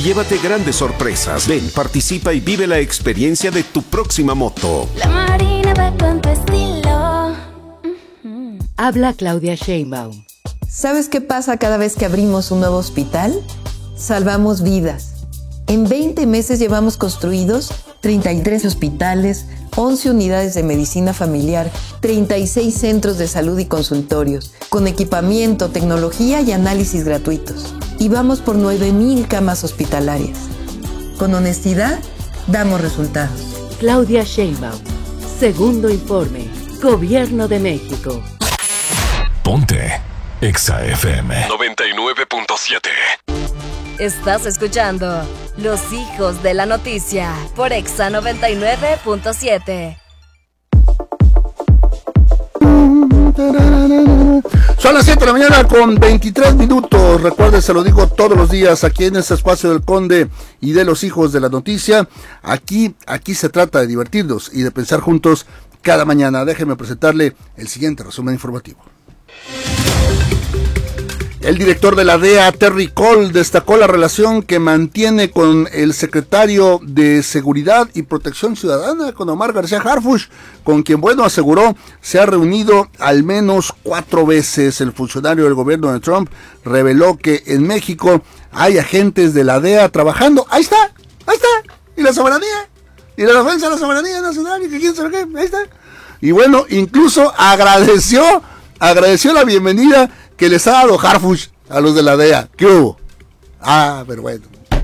llévate grandes sorpresas. Ven, participa y vive la experiencia de tu próxima moto. La Marina va con tu estilo. Habla Claudia Sheinbaum. ¿Sabes qué pasa cada vez que abrimos un nuevo hospital? Salvamos vidas. En 20 meses llevamos construidos 33 hospitales, 11 unidades de medicina familiar, 36 centros de salud y consultorios, con equipamiento, tecnología y análisis gratuitos. Y vamos por 9,000 camas hospitalarias. Con honestidad, damos resultados. Claudia Sheinbaum. Segundo informe. Gobierno de México. Ponte Exa FM 99.7. Estás escuchando Los Hijos de la Noticia por Exa 99.7. Son las 7 de la mañana con 23 minutos. Recuerden, se lo digo todos los días aquí en este espacio del Conde y de los Hijos de la Noticia. Aquí se trata de divertirnos y de pensar juntos cada mañana. Déjenme presentarle el siguiente resumen informativo. El director de la DEA, Terry Cole, destacó la relación que mantiene con el secretario de Seguridad y Protección Ciudadana, con Omar García Harfuch, con quien, aseguró, se ha reunido al menos 4 veces. El funcionario del gobierno de Trump reveló que en México hay agentes de la DEA trabajando. Ahí está, y la soberanía, y la defensa de la soberanía nacional, y que quién sabe qué, ahí está. Y incluso agradeció la bienvenida que les ha dado Harfuch a los de la DEA. ¿Qué hubo? Pero bueno,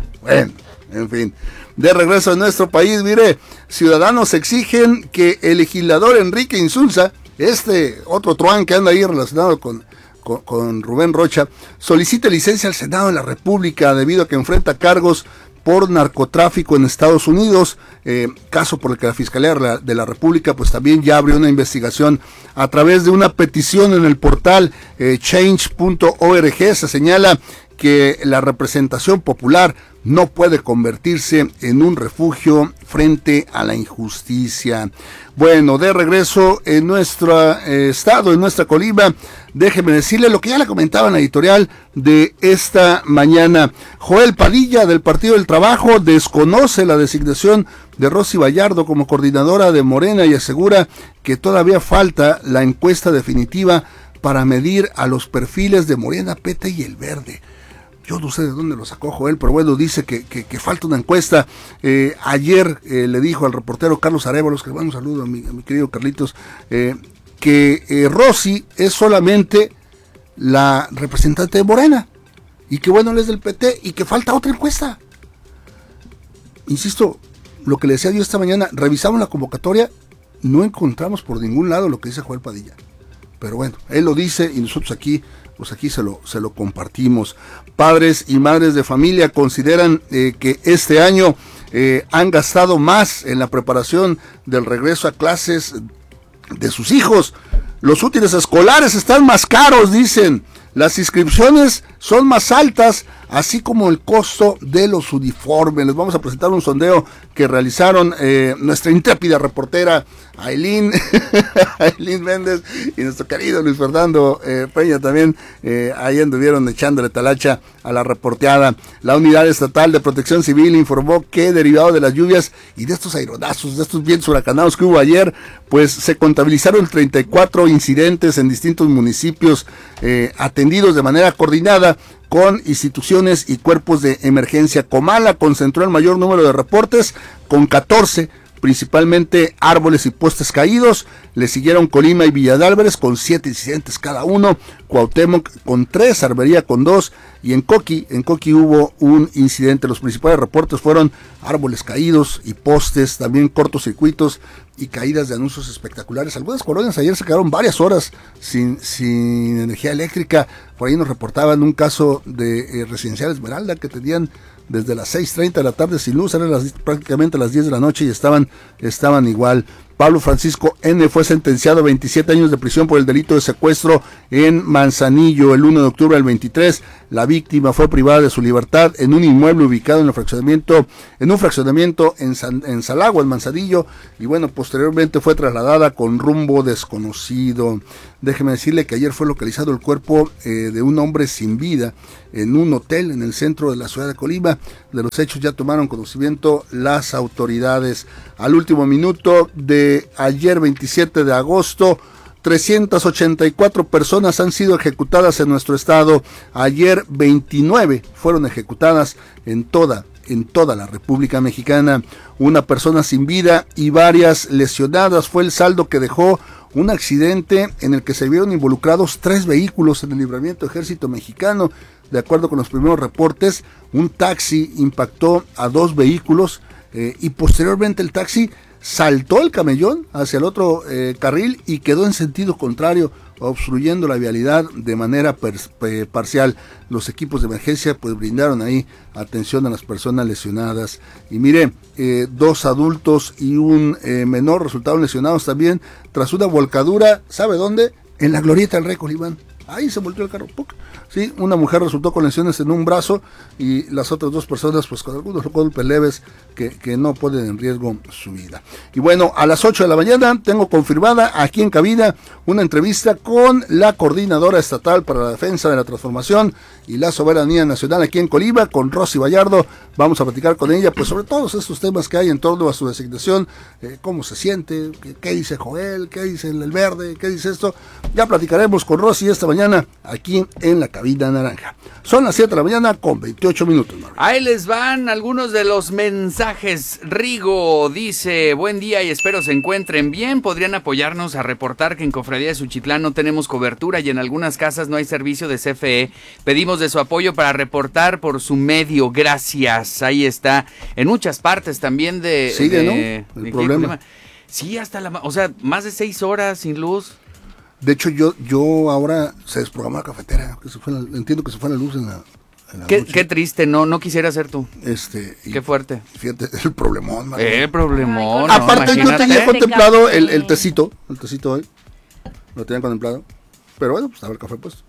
en fin. De regreso a nuestro país, mire, ciudadanos exigen que el legislador Enrique Insulza, otro truán que anda ahí relacionado con Rubén Rocha, solicite licencia al Senado de la República debido a que enfrenta cargos por narcotráfico en Estados Unidos, caso por el que la Fiscalía de la República pues también ya abrió una investigación a través de una petición en el portal change.org. Se señala que la representación popular no puede convertirse en un refugio frente a la injusticia. Bueno, de regreso en nuestro estado, en nuestra Colima, déjeme decirle lo que ya le comentaba en la editorial de esta mañana. Joel Padilla, del Partido del Trabajo, desconoce la designación de Rosy Vallardo como coordinadora de Morena y asegura que todavía falta la encuesta definitiva para medir a los perfiles de Morena, PT y El Verde. Yo no sé de dónde lo sacó Joel, pero dice que falta una encuesta. Ayer le dijo al reportero Carlos Arévalos, que le mando un saludo a mi querido Carlitos, que Rosy es solamente la representante de Morena, y que él es del PT, y que falta otra encuesta. Insisto, lo que le decía yo esta mañana, revisamos la convocatoria, no encontramos por ningún lado lo que dice Joel Padilla. Pero él lo dice y nosotros aquí se lo compartimos. Padres y madres de familia consideran que este año han gastado más en la preparación del regreso a clases de sus hijos. Los útiles escolares están más caros, dicen. Las inscripciones son más altas, así como el costo de los uniformes. Les vamos a presentar un sondeo que realizaron nuestra intrépida reportera Ailín Méndez y nuestro querido Luis Fernando Peña también. Ahí anduvieron echándole talacha a la reporteada. La Unidad Estatal de Protección Civil informó que, derivado de las lluvias y de estos aeronazos, de estos vientos huracanados que hubo ayer, pues se contabilizaron 34 incidentes en distintos municipios, atendidos de manera coordinada con instituciones y cuerpos de emergencia. Comala concentró el mayor número de reportes, con 14, principalmente árboles y postes caídos. Le siguieron Colima y Villa de Álvarez con 7 incidentes cada uno, Cuauhtémoc con 3, Arbería con 2, y en Coqui hubo un incidente. Los principales reportes fueron árboles caídos y postes, también cortocircuitos y caídas de anuncios espectaculares. Algunas colonias ayer se quedaron varias horas sin energía eléctrica. Por ahí nos reportaban un caso de Residencial Esmeralda, que tenían desde las 6:30 de la tarde sin luz, eran prácticamente las 10 de la noche y estaban igual. Pablo Francisco N. fue sentenciado a 27 años de prisión por el delito de secuestro en Manzanillo el 1 de octubre del 23. La víctima fue privada de su libertad en un inmueble ubicado en un fraccionamiento en Salagua, en Manzanillo, y bueno, posteriormente fue trasladada con rumbo desconocido. Déjeme decirle que ayer fue localizado el cuerpo de un hombre sin vida en un hotel en el centro de la ciudad de Colima. De los hechos ya tomaron conocimiento las autoridades. Al último minuto de ayer 27 de agosto, 384 personas han sido ejecutadas en nuestro estado. Ayer 29 fueron ejecutadas en toda la República Mexicana. Una persona sin vida y varias lesionadas fue el saldo que dejó un accidente en el que se vieron involucrados 3 vehículos en el libramiento Ejército Mexicano. De acuerdo con los primeros reportes, un taxi impactó a 2 vehículos y posteriormente el taxi saltó el camellón hacia el otro carril y quedó en sentido contrario, obstruyendo la vialidad de manera parcial. Los equipos de emergencia pues brindaron ahí atención a las personas lesionadas. Y mire, 2 adultos y un menor resultaron lesionados también tras una volcadura, ¿sabe dónde? En la glorieta del Rey Colibán. Ahí se volteó el carro. ¡Puc! Sí, una mujer resultó con lesiones en un brazo y las otras 2 personas pues con algunos golpes leves que no ponen en riesgo su vida. Y bueno, a las 8 de la mañana tengo confirmada aquí en cabina una entrevista con la Coordinadora Estatal para la Defensa de la Transformación y la Soberanía Nacional aquí en Colima, con Rosy Vallardo. Vamos a platicar con ella pues sobre todos estos temas que hay en torno a su designación, cómo se siente, qué dice Joel, qué dice el Verde, qué dice esto. Ya platicaremos con Rosy esta mañana aquí en la cabina naranja. Son las 7 de la mañana con 28 minutos. Ahí les van algunos de los mensajes. Rigo dice: buen día y espero se encuentren bien. ¿Podrían apoyarnos a reportar que en Cofradía de Suchitlán no tenemos cobertura y en algunas casas no hay servicio de CFE? Pedimos de su apoyo para reportar por su medio. Gracias. Ahí está. En muchas partes también sigue, ¿no? El problema. Sí, hasta o sea, más de 6 horas sin luz. De hecho, yo ahora se desprogramó la cafetera. Entiendo que se fue la luz en la qué triste, no quisiera ser tú. Qué fuerte. Fíjate, el problemón. El problemón. Aparte, yo tenía contemplado el tecito hoy. Lo tenía contemplado. Pero bueno, pues estaba el café puesto.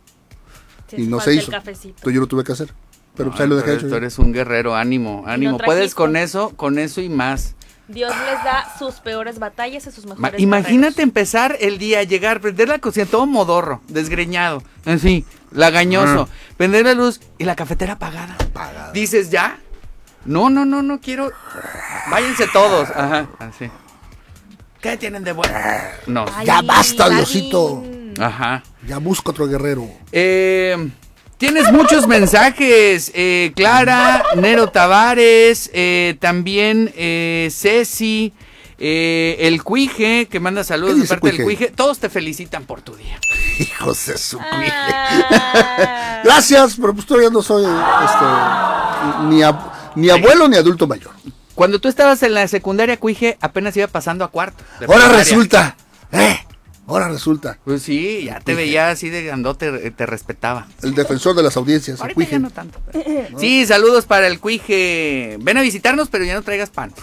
Y no se hizo. Entonces yo lo tuve que hacer. Pero pues ahí lo dejé hecho. Tú eres un guerrero, ánimo. Puedes con eso y más. Dios les da sus peores batallas y sus mejores Imagínate guerreros. Empezar el día, llegar, prender la cocina, todo modorro, desgreñado, en fin, lagañoso, prender la luz y la cafetera apagada. Dices, ¿ya? No quiero. Váyanse todos. Ajá, así. ¿Qué tienen de bueno? No. Ay, ya basta, Diosito. Ajá. Ya busco otro guerrero. Tienes muchos mensajes, Clara, Nero Tavares, también Ceci, el Cuije, que manda saludos de parte del Cuije. Todos te felicitan por tu día. Hijos de su Cuije. Gracias, pero pues todavía no soy ni abuelo ni adulto mayor. Cuando tú estabas en la secundaria, Cuije, apenas iba pasando a cuarto. Ahora resulta, Ahora resulta. Pues sí, ya te veía así de grandote, te respetaba. El defensor de las audiencias. Ahorita ya no tanto. ¿No? Sí, saludos para el Cuije. Ven a visitarnos, pero ya no traigas pan.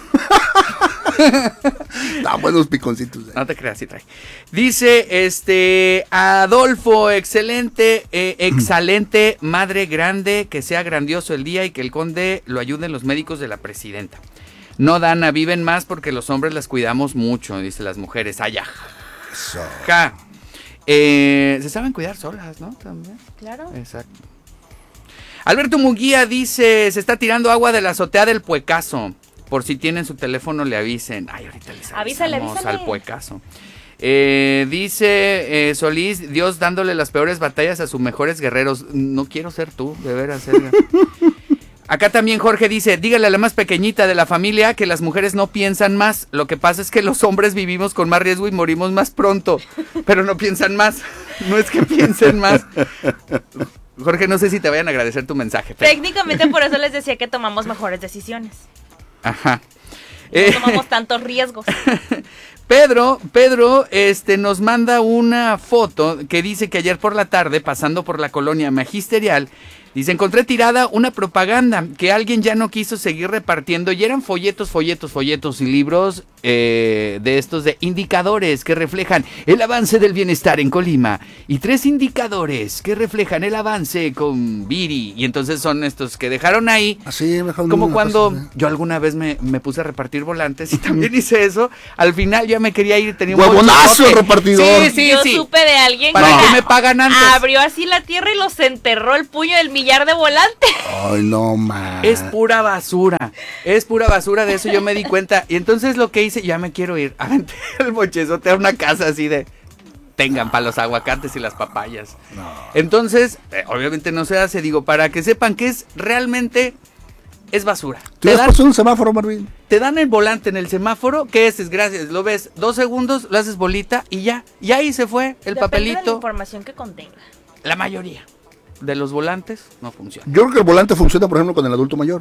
Están buenos piconcitos. No te creas, sí trae. Dice, Adolfo, excelente, madre grande, que sea grandioso el día y que el conde lo ayuden los médicos de la presidenta. No, Dana, viven más porque los hombres las cuidamos mucho, dice las mujeres. Allá. Ja. Se saben cuidar solas, ¿no? También. Claro. Exacto. Alberto Munguía dice: se está tirando agua de la azotea del Puecazo. Por si tienen su teléfono, le avisen. Ay, ahorita les avisamos al Puecazo. Dice Solís: Dios dándole las peores batallas a sus mejores guerreros. No quiero ser tú, de veras, Edgar. Acá también Jorge dice: dígale a la más pequeñita de la familia que las mujeres no piensan más. Lo que pasa es que los hombres vivimos con más riesgo y morimos más pronto. Pero no piensan más. No es que piensen más. Jorge, no sé si te vayan a agradecer tu mensaje. Pero... técnicamente por eso les decía que tomamos mejores decisiones. Ajá. No tomamos tantos riesgos. Pedro, nos manda una foto que dice que ayer por la tarde, pasando por la colonia Magisterial, Dice, encontré tirada una propaganda que alguien ya no quiso seguir repartiendo y eran folletos y libros de estos de indicadores que reflejan el avance del bienestar en Colima y 3 indicadores que reflejan el avance con Viri. Y entonces son estos que dejaron ahí, así, como cuando yo alguna vez me puse a repartir volantes y también hice eso. Al final ya me quería ir, tenía un ¡huevonazo el repartidor! Yo supe de alguien ¿Para que qué me pagan antes? abrió así la tierra y los enterró el puño del millar de volantes. Ay, no, man. Es pura basura de eso, yo me di cuenta. Y entonces lo que hice, ya me quiero ir, aventé el mochezote a una casa así de, tengan para los aguacates y las papayas. No. Entonces, obviamente no se hace, digo, para que sepan que es realmente, es basura. ¿Tú has puesto un semáforo, Marvin? Te dan el volante en el semáforo, ¿qué es? Gracias, lo ves 2 segundos, lo haces bolita y ya. Y ahí se fue el Depende papelito. de la información que contenga. La mayoría de los volantes no funciona. Yo creo que el volante funciona, por ejemplo, con el adulto mayor.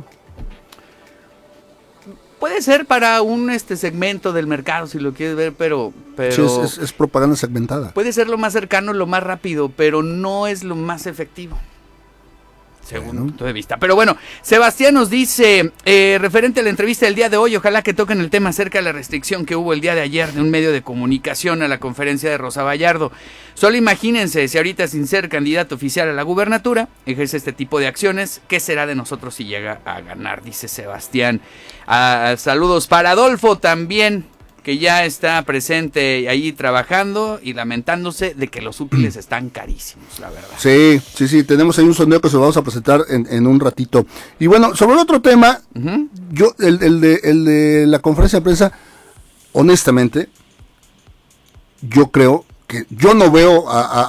Puede ser para un segmento del mercado, si lo quieres ver, pero sí, es propaganda segmentada. Puede ser lo más cercano, lo más rápido, pero no es lo más efectivo, según mi punto de vista. Pero bueno, Sebastián nos dice, referente a la entrevista del día de hoy, ojalá que toquen el tema acerca de la restricción que hubo el día de ayer de un medio de comunicación a la conferencia de Rosa Vallardo. Solo imagínense si ahorita, sin ser candidato oficial a la gubernatura, ejerce este tipo de acciones, ¿qué será de nosotros si llega a ganar? Dice Sebastián. Saludos para Adolfo también, que ya está presente ahí trabajando y lamentándose de que los útiles están carísimos, la verdad. Sí, tenemos ahí un sondeo que se lo vamos a presentar en un ratito. Y bueno, sobre el otro tema, yo, el de la conferencia de prensa, honestamente, yo creo que yo no veo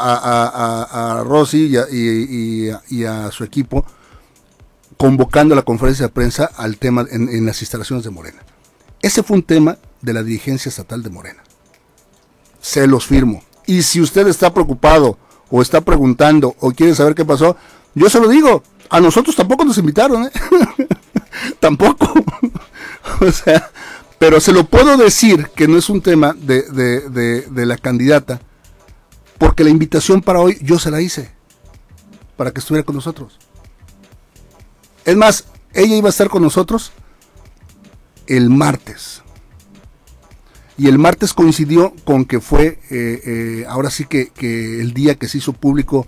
a Rosy y a su equipo convocando a la conferencia de prensa al tema en las instalaciones de Morena. Ese fue un tema de la dirigencia estatal de Morena. Se los firmo. Y si usted está preocupado o está preguntando o quiere saber qué pasó, yo se lo digo, a nosotros tampoco nos invitaron, ¿eh? Tampoco. O sea, pero se lo puedo decir que no es un tema de la candidata, porque la invitación para hoy yo se la hice, para que estuviera con nosotros. Es más, ella iba a estar con nosotros el martes. Y el martes coincidió con que fue, ahora sí que el día que se hizo público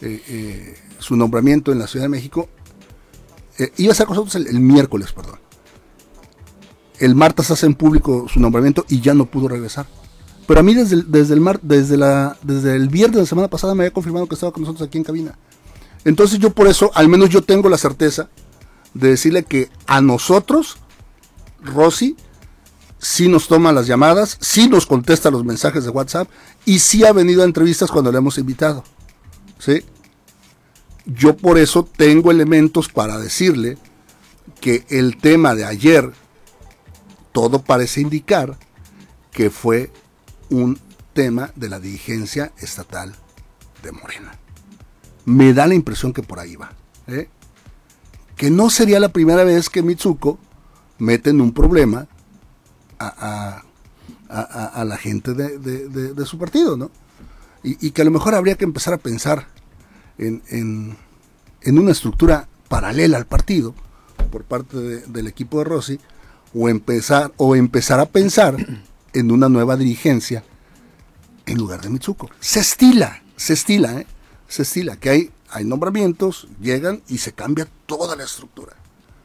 su nombramiento en la Ciudad de México, iba a estar con nosotros el miércoles, perdón. El martes hacen público su nombramiento y ya no pudo regresar. Pero a mí desde el viernes de la semana pasada me había confirmado que estaba con nosotros aquí en cabina. Entonces yo por eso, al menos yo tengo la certeza de decirle que a nosotros, Rosy, sí nos toma las llamadas, sí nos contesta los mensajes de WhatsApp y sí ha venido a entrevistas cuando le hemos invitado. ¿Sí? Yo por eso tengo elementos para decirle que el tema de ayer, todo parece indicar que fue un tema de la dirigencia estatal de Morena. Me da la impresión que por ahí va. Que no sería la primera vez que Mitsuko mete en un problema a la gente de su partido, ¿no? Y que a lo mejor habría que empezar a pensar en una estructura paralela al partido por parte del equipo de Rosy, o empezar a pensar en una nueva dirigencia en lugar de Mitsuko. Se estila, que hay nombramientos, llegan y se cambia toda la estructura.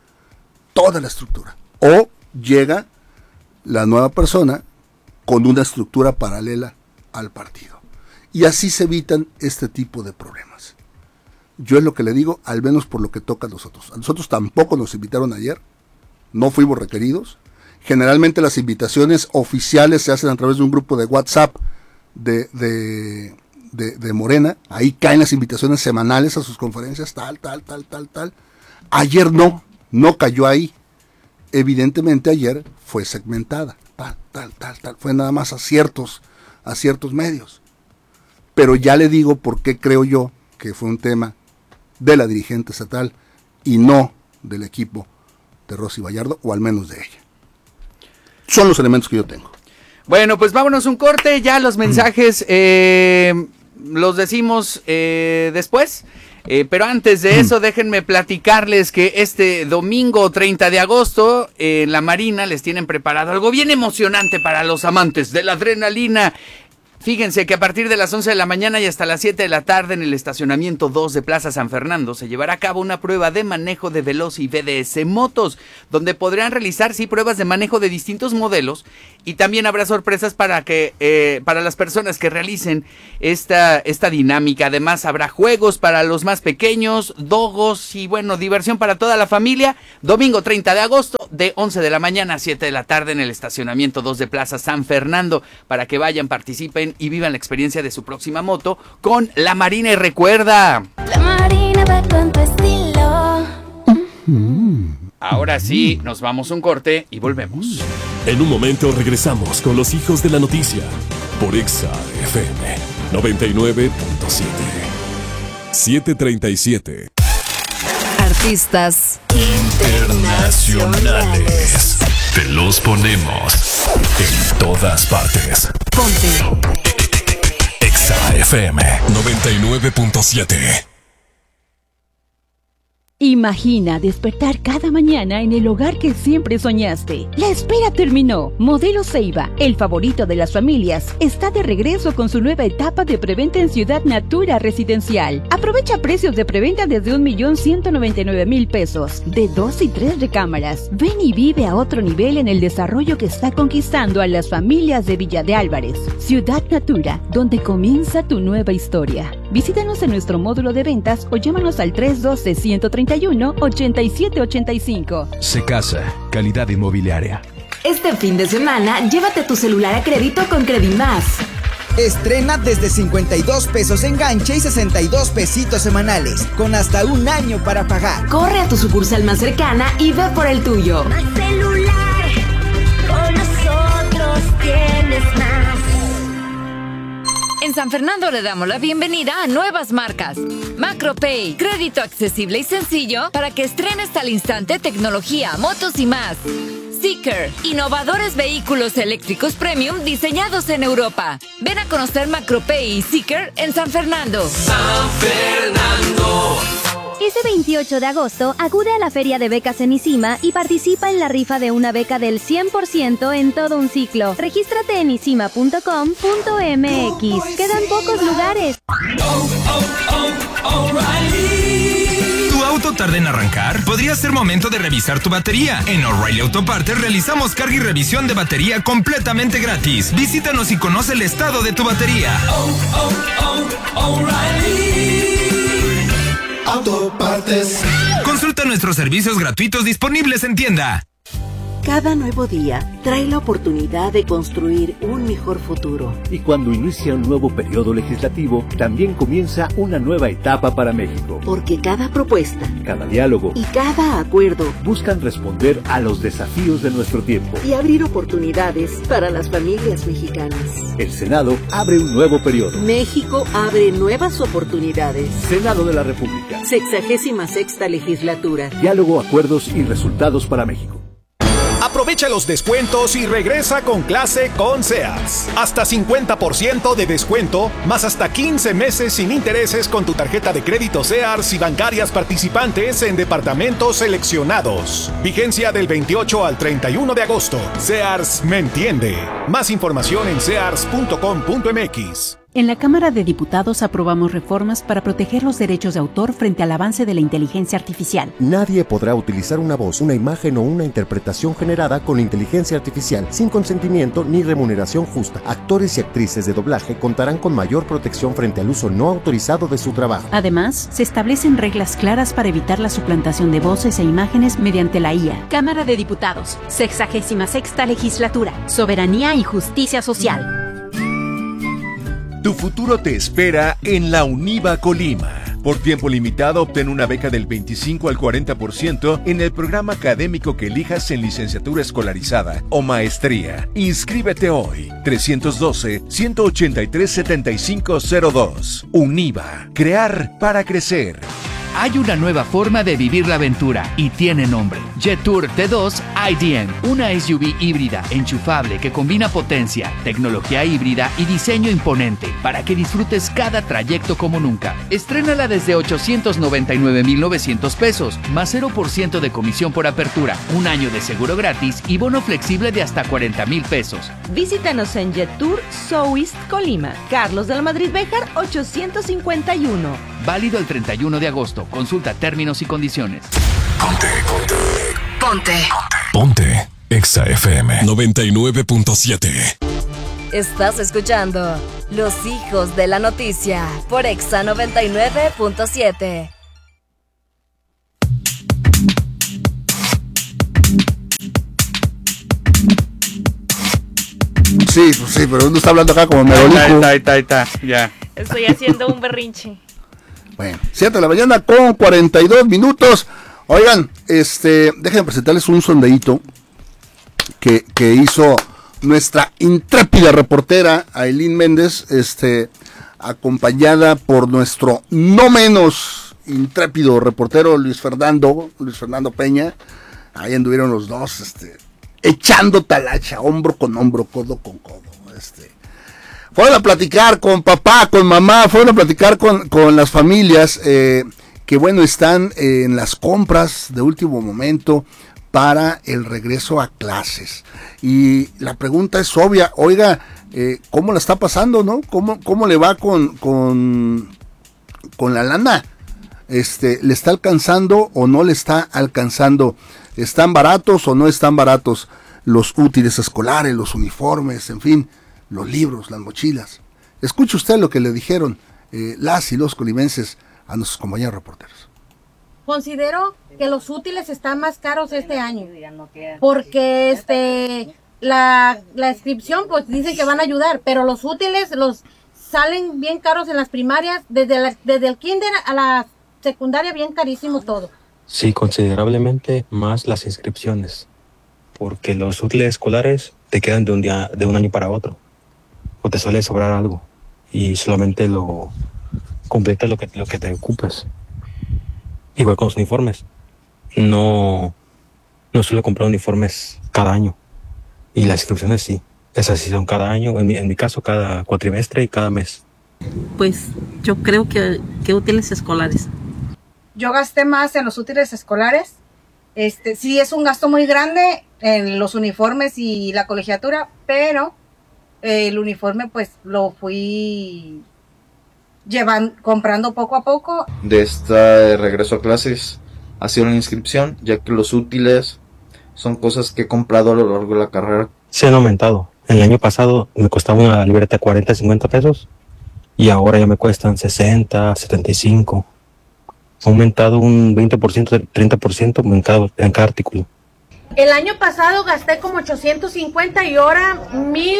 O llega la nueva persona con una estructura paralela al partido. Y así se evitan este tipo de problemas. Yo es lo que le digo, al menos por lo que toca a nosotros. A nosotros tampoco nos invitaron ayer, no fuimos requeridos. Generalmente las invitaciones oficiales se hacen a través de un grupo de WhatsApp de Morena. Ahí caen las invitaciones semanales a sus conferencias, tal. Ayer no cayó ahí. Evidentemente ayer fue segmentada, tal. Fue nada más a ciertos medios. Pero ya le digo por qué creo yo que fue un tema de la dirigente estatal y no del equipo de Rosy Vallardo, o al menos de ella. Son los elementos que yo tengo. Bueno, pues vámonos un corte, ya los mensajes los decimos después. Pero antes de eso, déjenme platicarles que este domingo 30 de agosto en la Marina les tienen preparado algo bien emocionante para los amantes de la adrenalina. Fíjense que a partir de las 11 de la mañana y hasta las 7 de la tarde en el estacionamiento 2 de Plaza San Fernando se llevará a cabo una prueba de manejo de Veloz y BDS motos, donde podrán realizar pruebas de manejo de distintos modelos, y también habrá sorpresas para las personas que realicen esta dinámica. Además habrá juegos para los más pequeños, dogos y diversión para toda la familia. Domingo 30 de agosto de 11 de la mañana a 7 de la tarde en el estacionamiento 2 de Plaza San Fernando, para que vayan, participen y vivan la experiencia de su próxima moto con la Marina. Y recuerda, La Marina va con tu estilo. ahora sí, nos vamos a un corte y volvemos. En un momento regresamos con los hijos de la noticia por Exa FM 99.7. 737. Artistas Internacionales. Te los ponemos en todas partes. Ponte Exa FM 99.7. Imagina despertar cada mañana en el hogar que siempre soñaste. La espera terminó. Modelo Ceiba, el favorito de las familias, está de regreso con su nueva etapa de preventa en Ciudad Natura Residencial. Aprovecha precios de preventa desde 1,199,000 pesos, de 2 y 3 recámaras. Ven y vive a otro nivel en el desarrollo que está conquistando a las familias de Villa de Álvarez. Ciudad Natura, donde comienza tu nueva historia. Visítanos en nuestro módulo de ventas o llámanos al 312-131-8785. Secasa, calidad inmobiliaria. Este fin de semana, llévate tu celular a crédito con Credimás. Estrena desde 52 pesos enganche y 62 pesitos semanales, con hasta un año para pagar. Corre a tu sucursal más cercana y ve por el tuyo. Más celular, con nosotros tienes más. En San Fernando le damos la bienvenida a nuevas marcas. MacroPay, crédito accesible y sencillo para que estrenes al instante tecnología, motos y más. Seeker, innovadores vehículos eléctricos premium diseñados en Europa. Ven a conocer MacroPay y Seeker en San Fernando. San Fernando. Ese 28 de agosto, acude a la Feria de Becas en ICIMA y participa en la rifa de una beca del 100% en todo un ciclo. Regístrate en isima.com.mx. Quedan pocos lugares. ¿Tu auto tarda en arrancar? Podría ser momento de revisar tu batería. En O'Reilly Auto Parts realizamos carga y revisión de batería completamente gratis. Visítanos y conoce el estado de tu batería. O'Reilly Autopartes. Consulta nuestros servicios gratuitos disponibles en tienda. Cada nuevo día trae la oportunidad de construir un mejor futuro. Y cuando inicia un nuevo periodo legislativo, también comienza una nueva etapa para México. Porque cada propuesta, cada diálogo y cada acuerdo buscan responder a los desafíos de nuestro tiempo y abrir oportunidades para las familias mexicanas. El Senado abre un nuevo periodo. México abre nuevas oportunidades. Senado de la República. 66ª legislatura. Diálogo, acuerdos y resultados para México. Aprovecha los descuentos y regresa con clase con Sears. Hasta 50% de descuento, más hasta 15 meses sin intereses con tu tarjeta de crédito Sears y bancarias participantes en departamentos seleccionados. Vigencia del 28 al 31 de agosto. Sears me entiende. Más información en sears.com.mx. En la Cámara de Diputados aprobamos reformas para proteger los derechos de autor frente al avance de la inteligencia artificial. Nadie podrá utilizar una voz, una imagen o una interpretación generada con inteligencia artificial sin consentimiento ni remuneración justa. Actores y actrices de doblaje contarán con mayor protección frente al uso no autorizado de su trabajo. Además, se establecen reglas claras para evitar la suplantación de voces e imágenes mediante la IA. Cámara de Diputados, 66ª legislatura, soberanía y justicia social. Tu futuro te espera en la UNIVA Colima. Por tiempo limitado, obtén una beca del 25 al 40% en el programa académico que elijas en licenciatura escolarizada o maestría. Inscríbete hoy. 312-183-7502. UNIVA. Crear para crecer. Hay una nueva forma de vivir la aventura y tiene nombre. Jetour T2 IDM, una SUV híbrida enchufable que combina potencia, tecnología híbrida y diseño imponente para que disfrutes cada trayecto como nunca. Estrénala desde 899,900 pesos, más 0% de comisión por apertura, un año de seguro gratis y bono flexible de hasta 40,000 pesos. Visítanos en Jetour South Colima, Carlos de la Madrid Béjar 851. Válido el 31 de agosto. Consulta términos y condiciones. Ponte Exa FM 99.7. Estás escuchando Los Hijos de la Noticia por Exa 99.7. Sí, pero uno está hablando acá como merolico. Ya. Estoy haciendo un berrinche. Bueno, 7 de la mañana con 42 minutos. Oigan, déjenme presentarles un sondeíto que hizo nuestra intrépida reportera Ailín Méndez, acompañada por nuestro no menos intrépido reportero Luis Fernando Peña. Ahí anduvieron los dos, echando talacha, hombro con hombro, codo con codo. Fueron a platicar con papá, con mamá, fueron a platicar con las familias que bueno, están en las compras de último momento para el regreso a clases. Y la pregunta es obvia, oiga, ¿cómo la está pasando, no? ¿Cómo le va con la lana? ¿Le está alcanzando o no le está alcanzando? ¿Están baratos o no están baratos los útiles escolares, los uniformes, en fin, los libros, las mochilas? Escuche usted lo que le dijeron las y los colimenses a nuestros compañeros reporteros. Considero que los útiles están más caros este año, porque la inscripción pues dice que van a ayudar, pero los útiles los salen bien caros en las primarias, desde el kinder a la secundaria bien carísimo todo. Sí, considerablemente más las inscripciones, porque los útiles escolares te quedan de un año para otro, o te suele sobrar algo y solamente lo completa lo que te ocupes. Igual con los uniformes, no suelo comprar uniformes cada año, y las inscripciones sí, esas sí son cada año, en mi caso cada cuatrimestre y cada mes. Pues yo creo que útiles escolares. Yo gasté más en los útiles escolares. Sí es un gasto muy grande en los uniformes y la colegiatura, pero el uniforme pues lo fui comprando poco a poco. De este regreso a clases ha sido una inscripción, ya que los útiles son cosas que he comprado a lo largo de la carrera. Se han aumentado. El año pasado me costaba una libreta 40, 50 pesos y ahora ya me cuestan 60, 75. Ha aumentado un 20%, 30% en cada artículo. El año pasado gasté como 850 y ahora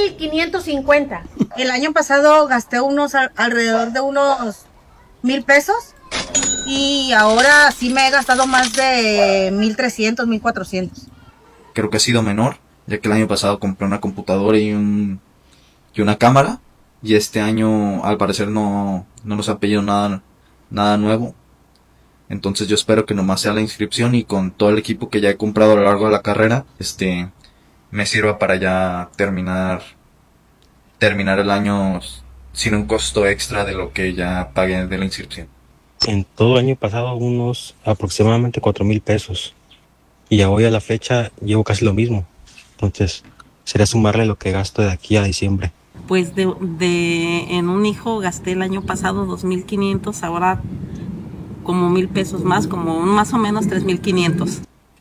1550. El año pasado gasté alrededor de unos 1,000 pesos y ahora sí me he gastado más de 1,300, 1,400. Creo que ha sido menor, ya que el año pasado compré una computadora y una cámara, y este año al parecer no nos ha pedido nada nuevo. Entonces yo espero que nomás sea la inscripción y con todo el equipo que ya he comprado a lo largo de la carrera, me sirva para ya terminar el año sin un costo extra de lo que ya pagué de la inscripción. En todo el año pasado unos aproximadamente 4,000 pesos y hoy a la fecha llevo casi lo mismo. Entonces sería sumarle lo que gasto de aquí a diciembre. Pues en un hijo gasté el año pasado 2,500, ahora como 1,000 pesos más, como más o menos 3,500.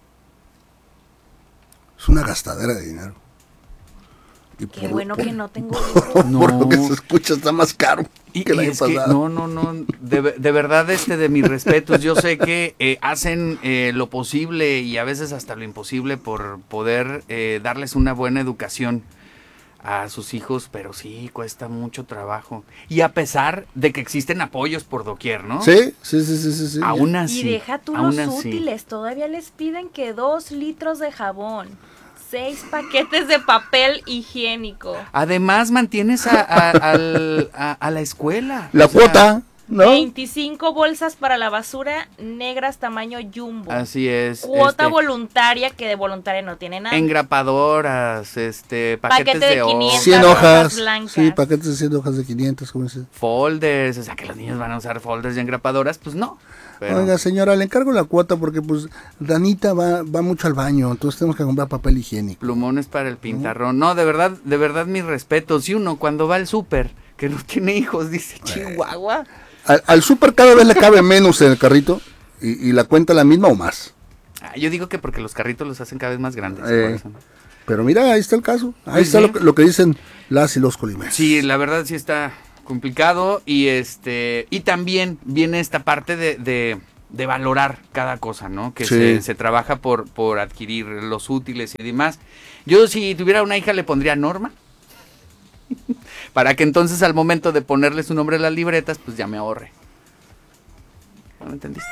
Es una gastadera de dinero. Qué bueno que no tengo por lo que se escucha está más caro que el año pasado. De verdad, de mis respetos, yo sé que hacen lo posible y a veces hasta lo imposible por poder darles una buena educación a sus hijos, pero sí cuesta mucho trabajo. Y a pesar de que existen apoyos por doquier, ¿no? Sí. Aún así. Y deja tú los útiles, todavía les piden que 2 litros de jabón, 6 paquetes de papel higiénico. Además mantienes a la escuela. La cuota. ¿No? 25 bolsas para la basura negras tamaño jumbo. Así es. Cuota voluntaria, que de voluntaria no tiene nada. Engrapadoras, paquetes Paquete de 500 100 hojas. blancas. Sí, paquetes de 100 hojas de 500, ¿cómo dice? Folders, o sea, que los niños van a usar folders y engrapadoras, pues no. Pero... Oiga, señora, le encargo la cuota porque pues Danita va mucho al baño, entonces tenemos que comprar papel higiénico. Plumones para el pintarrón. No, de verdad, mis respetos. Si uno cuando va al súper, que no tiene hijos, dice Chihuahua. Al súper cada vez le cabe menos en el carrito y la cuenta la misma o más. Yo digo que porque los carritos los hacen cada vez más grandes. Por eso, ¿no? Pero mira, ahí está el caso. Ahí Pues está sí. lo que dicen las y los colimenses. Sí, la verdad sí está complicado y y también viene esta parte de valorar cada cosa, ¿no? Que Sí. se trabaja por adquirir los útiles y demás. Yo si tuviera una hija le pondría Norma. Para que entonces al momento de ponerle su nombre a las libretas, pues ya me ahorre. ¿No me entendiste?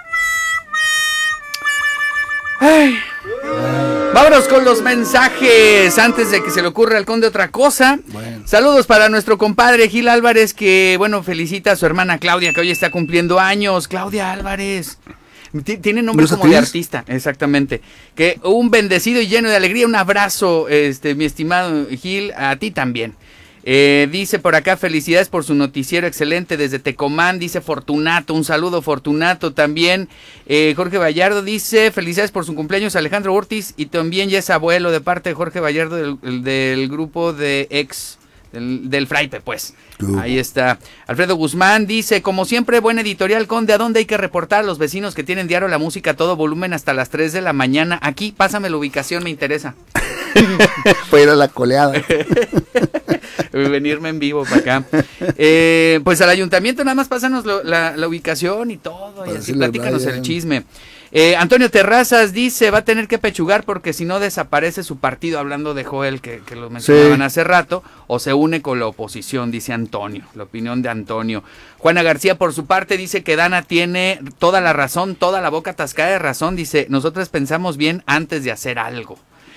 Ay. Vámonos con los mensajes antes de que se le ocurra al conde otra cosa. Bueno. Saludos para nuestro compadre Gil Álvarez, que bueno, felicita a su hermana Claudia, que hoy está cumpliendo años. Claudia Álvarez. Tiene nombre como de artista, exactamente. Que un bendecido y lleno de alegría. Un abrazo, mi estimado Gil, a ti también. Dice por acá, felicidades por su noticiero excelente desde Tecomán, dice Fortunato, un saludo Fortunato también. Jorge Vallardo dice, felicidades por su cumpleaños Alejandro Ortiz, y también ya es abuelo de parte de Jorge Vallardo del grupo de del Fraipe, pues. Ahí está. Alfredo Guzmán dice, como siempre, buen editorial, conde, ¿a dónde hay que reportar a los vecinos que tienen diario la música a todo volumen hasta las 3 de la mañana? Aquí, pásame la ubicación, me interesa. Para ir a la coleada. Venirme en vivo para acá. Pues al ayuntamiento nada más pásanos la ubicación y todo, y así platícanos el chisme. Antonio Terrazas dice, va a tener que pechugar porque si no desaparece su partido, hablando de Joel, que lo mencionaban hace rato, o se une con la oposición, dice Antonio, la opinión de Antonio. Juana García, por su parte, dice que Dana tiene toda la razón, toda la boca atascada de razón, dice, nosotros pensamos bien antes de hacer algo.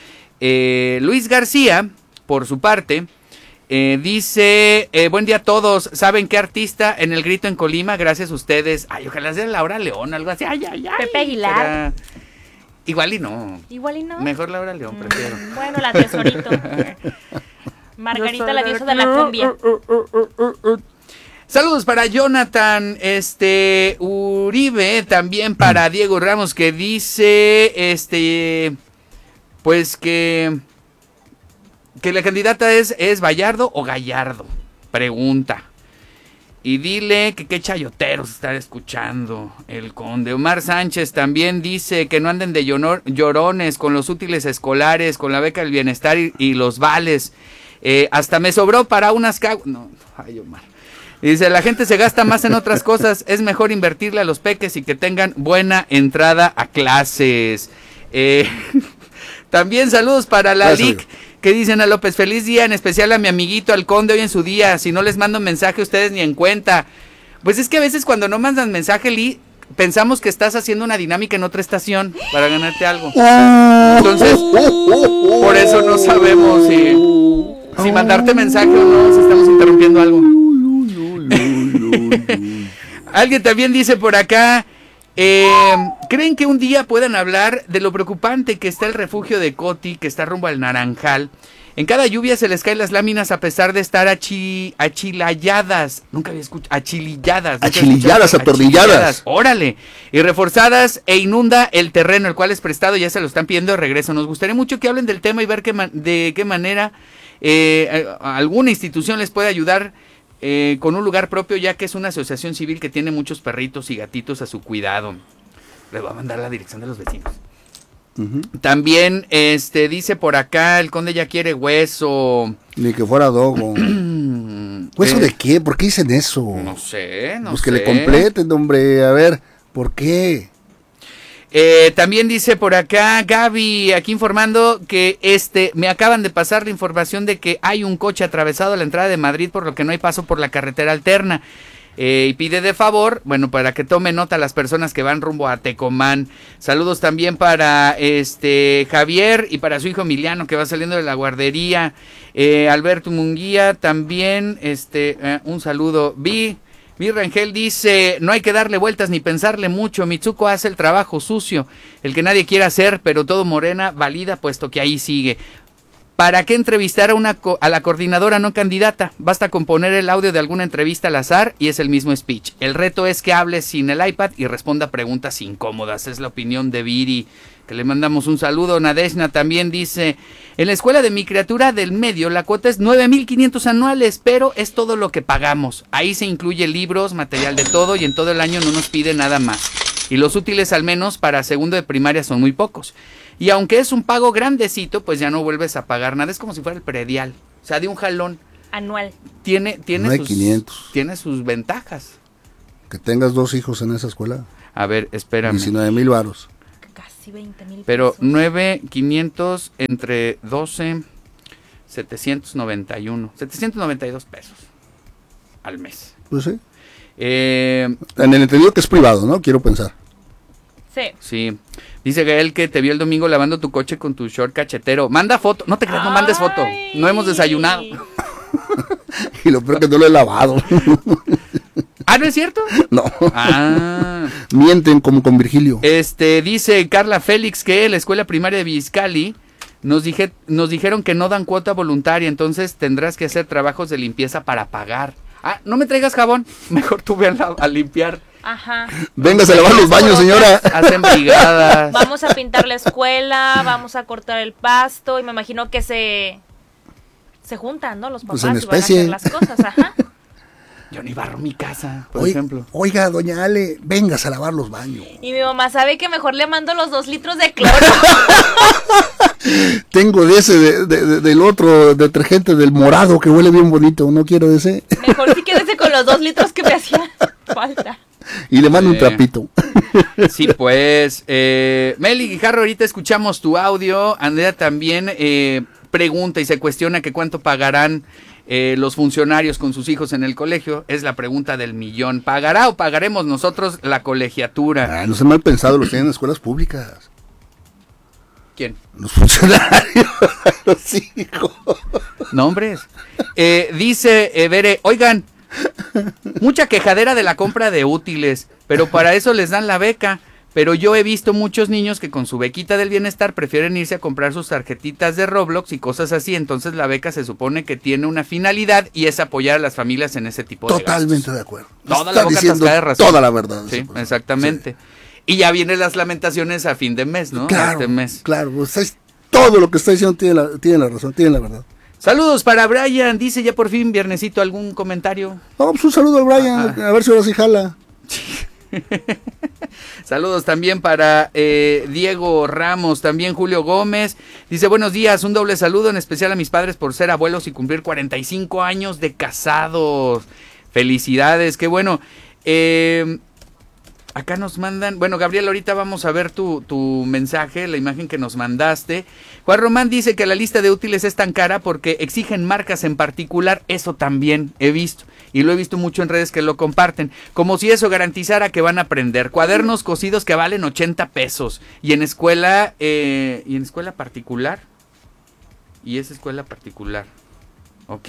Luis García, por su parte, dice, buen día a todos, ¿saben qué artista en el grito en Colima? Gracias a ustedes. Ay, ojalá sea Laura León, algo así. Ay. Pepe Aguilar. Igual y no. Igual y no. Mejor Laura León, prefiero. Bueno, la tesorito. Margarita, la diosa de la cumbia. Saludos para Jonathan Uribe, también para Diego Ramos, que dice, pues que la candidata es Vallardo o Gallardo, pregunta. Y dile que qué chayoteros están escuchando el conde. Omar Sánchez también dice que no anden de llorones con los útiles escolares, con la beca del bienestar y los vales. Hasta me sobró para unas no, ay Omar. Dice, la gente se gasta más en otras cosas, es mejor invertirle a los peques y que tengan buena entrada a clases. También saludos para la LIC, que dicen a López, feliz día, en especial a mi amiguito, al conde, hoy en su día, si no les mando mensaje ustedes ni en cuenta. Pues es que a veces cuando no mandan mensaje, Lee, pensamos que estás haciendo una dinámica en otra estación para ganarte algo. Entonces, por eso no sabemos si mandarte mensaje o no, si estamos interrumpiendo algo. Alguien también dice por acá, ¿creen que un día puedan hablar de lo preocupante que está el refugio de Coti, que está rumbo al Naranjal? En cada lluvia se les caen las láminas a pesar de estar achilalladas. Nunca había escuchado. Achililladas. Atornilladas. Órale. Y reforzadas e inunda el terreno, el cual es prestado, ya se lo están pidiendo de regreso. Nos gustaría mucho que hablen del tema y ver de qué manera alguna institución les puede ayudar con un lugar propio, ya que es una asociación civil que tiene muchos perritos y gatitos a su cuidado. Les voy a mandar la dirección de los vecinos. También dice por acá, el conde ya quiere hueso. Ni que fuera dogo. ¿Hueso de qué? ¿Por qué dicen eso? No sé, pues que le completen, hombre. A ver, ¿por qué? También dice por acá Gaby, aquí informando que me acaban de pasar la información de que hay un coche atravesado a la entrada de Madrid, por lo que no hay paso por la carretera alterna. Y pide de favor, bueno, para que tome nota las personas que van rumbo a Tecomán. Saludos también para Javier y para su hijo Emiliano, que va saliendo de la guardería. Alberto Munguía también, un saludo. Vi Mi Rangel dice, no hay que darle vueltas ni pensarle mucho, Mitsuko hace el trabajo sucio, el que nadie quiere hacer, pero todo Morena valida puesto que ahí sigue. ¿Para qué entrevistar a la coordinadora no candidata? Basta con poner el audio de alguna entrevista al azar y es el mismo speech. El reto es que hable sin el iPad y responda preguntas incómodas. Es la opinión de Viri, que le mandamos un saludo. Nadeshna también dice, en la escuela de mi criatura del medio la cuota es 9,500 anuales, pero es todo lo que pagamos. Ahí se incluye libros, material de todo y en todo el año no nos pide nada más. Y los útiles al menos para segundo de primaria son muy pocos. Y aunque es un pago grandecito, pues ya no vuelves a pagar nada. Es como si fuera el predial. O sea, de un jalón. Anual. Tiene 500. Tiene sus ventajas. Que tengas 2 hijos en esa escuela. A ver, espérame. 19,000 varos. Casi 20,000 pesos. Pero 9,500 entre 12, 791. 792 pesos al mes. Pues sí. En el entendido que es privado, ¿no? Quiero pensar. Sí. Dice Gael que te vio el domingo lavando tu coche con tu short cachetero. Manda foto. No te creas, no mandes foto. No hemos desayunado. Y lo peor que no lo he lavado. ¿Ah, no es cierto? No. Ah. Mienten como con Virgilio. Dice Carla Félix que en la escuela primaria de Vizcali nos dijeron que no dan cuota voluntaria, entonces tendrás que hacer trabajos de limpieza para pagar. Ah, no me traigas jabón. Mejor tú ve a limpiar. Ajá. Véngase a lavar los baños, señora. Hacen brigadas. Vamos a pintar la escuela, vamos a cortar el pasto y me imagino que se juntan, ¿no? Los papás pues en y especie. van a hacer las cosas, ajá. Yo ni barro mi casa, por ejemplo. Oiga, doña Ale, véngase a lavar los baños. Y mi mamá sabe que mejor le mando los 2 litros de cloro. Tengo de ese, del otro detergente, del morado, que huele bien bonito. No quiero ese. Mejor sí quédese con los 2 litros que me hacía falta. Y le mando un trapito. Sí, pues. Meli Guijarro, ahorita escuchamos tu audio. Andrea también pregunta y se cuestiona que cuánto pagarán los funcionarios con sus hijos en el colegio. Es la pregunta del millón. ¿Pagará o pagaremos nosotros la colegiatura? No se mal pensado, los tienen en escuelas públicas. ¿Quién? Los funcionarios, los hijos. Nombres. Dice Bere, oigan, mucha quejadera de la compra de útiles, pero para eso les dan la beca. Pero yo he visto muchos niños que con su bequita del bienestar prefieren irse a comprar sus tarjetitas de Roblox y cosas así. Entonces la beca se supone que tiene una finalidad y es apoyar a las familias en ese tipo de gastos. Totalmente de acuerdo. Toda la boca atascada de razón. Toda la verdad. Sí, exactamente. Sí. Y ya vienen las lamentaciones a fin de mes, ¿no? Claro, este mes. Claro, pues todo lo que está diciendo tiene la razón, tiene la verdad. Saludos para Brian, dice ya por fin, viernesito, ¿algún comentario? No, pues un saludo a Brian, a ver si ahora sí jala. Saludos también para Diego Ramos, también Julio Gómez, dice buenos días, un doble saludo en especial a mis padres por ser abuelos y cumplir 45 años de casados. Felicidades, qué bueno. Acá nos mandan, bueno Gabriel, ahorita vamos a ver tu mensaje, la imagen que nos mandaste. Juan Román dice que la lista de útiles es tan cara porque exigen marcas en particular, eso también he visto. Y lo he visto mucho en redes que lo comparten, como si eso garantizara que van a aprender. Cuadernos cosidos que valen 80 pesos. Y en escuela particular. Y es escuela particular. Ok.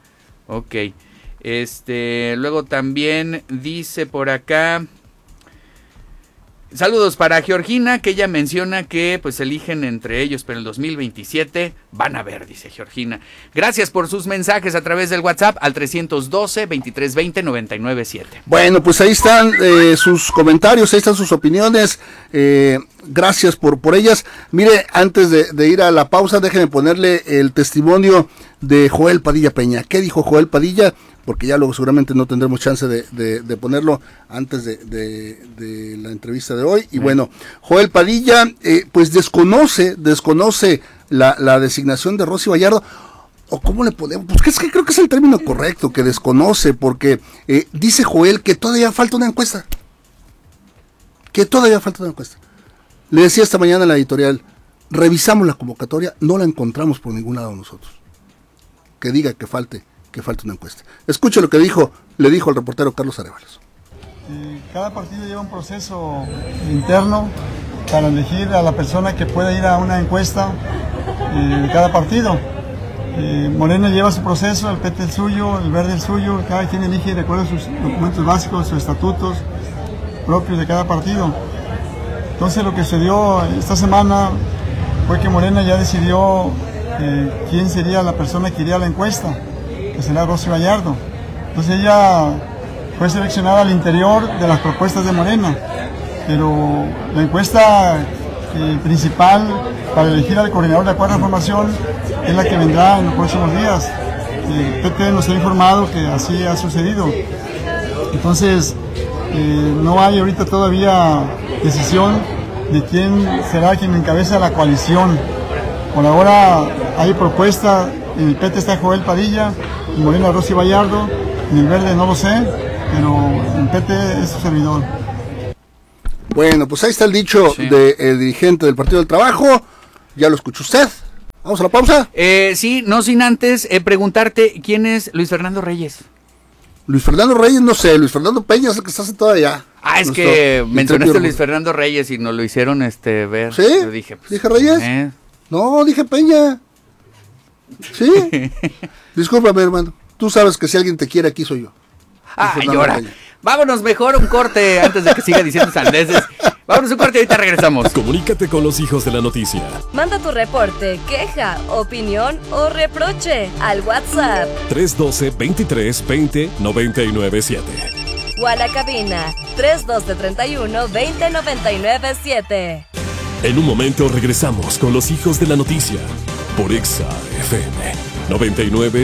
Luego también dice por acá. Saludos para Georgina, que ella menciona que pues eligen entre ellos, pero en el 2027 van a ver, dice Georgina. Gracias por sus mensajes a través del WhatsApp al 312-2320-997. Bueno, pues ahí están sus comentarios, ahí están sus opiniones. Gracias por ellas. Mire, antes de ir a la pausa, déjenme ponerle el testimonio de Joel Padilla Peña. ¿Qué dijo Joel Padilla? Porque ya luego seguramente no tendremos chance de ponerlo antes de la entrevista de hoy. Y bueno, Joel Padilla pues desconoce la designación de Rosy Vallardo. ¿O cómo le podemos? Pues es que creo que es el término correcto, que desconoce, porque dice Joel que todavía falta una encuesta. Le decía esta mañana en la editorial, revisamos la convocatoria, no la encontramos por ningún lado nosotros. Que diga que falta una encuesta. Escuche lo que le dijo al reportero Carlos Arévalos. Cada partido lleva un proceso interno para elegir a la persona que pueda ir a una encuesta de cada partido. Morena lleva su proceso, el PT el suyo, el Verde el suyo, cada quien elige de acuerdo a sus documentos básicos, sus estatutos propios de cada partido. Entonces lo que sucedió esta semana fue que Morena ya decidió quién sería la persona que iría a la encuesta, que será Rosy Gallardo. Entonces ella fue seleccionada al interior de las propuestas de Morena, pero la encuesta principal para elegir al coordinador de la cuarta formación es la que vendrá en los próximos días. El PT nos ha informado que así ha sucedido. Entonces no hay ahorita todavía decisión de quién será quien encabeza la coalición. Por ahora hay propuesta, en el PT está Joel Padilla, en Morena Rosy Gallardo, en el Verde no lo sé, pero en el PT es su servidor. Bueno, pues ahí está el dicho del dirigente del Partido del Trabajo. Ya lo escuchó usted. ¿Vamos a la pausa? Sí, no sin antes preguntarte quién es Luis Fernando Reyes. Luis Fernando Reyes, no sé. Luis Fernando Peña es el que está sentado allá. Es que mencionaste a Luis Fernando Reyes y nos lo hicieron ver. ¿Sí? Yo dije, pues, ¿dije Reyes? No, dije Peña. ¿Sí? Discúlpame, hermano. Tú sabes que si alguien te quiere aquí soy yo. Y ahora, vámonos mejor a un corte antes de que siga diciendo sandeces. Vámonos a un corte y ahorita regresamos. Comunícate con los hijos de la noticia. Manda tu reporte, queja, opinión o reproche al WhatsApp 312-23-20-997 o a la cabina 312-31-20-997. En un momento regresamos con los hijos de la noticia por Exa FM 99.7.